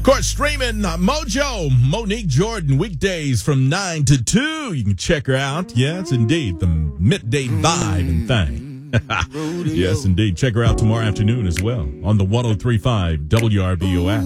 course, streaming Mojo, Monique Jordan, weekdays from 9 to 2. You can check her out. Yes, indeed. The midday vibe and thing. Yes, indeed. Check her out tomorrow afternoon as well on the 103.5 WRBO app.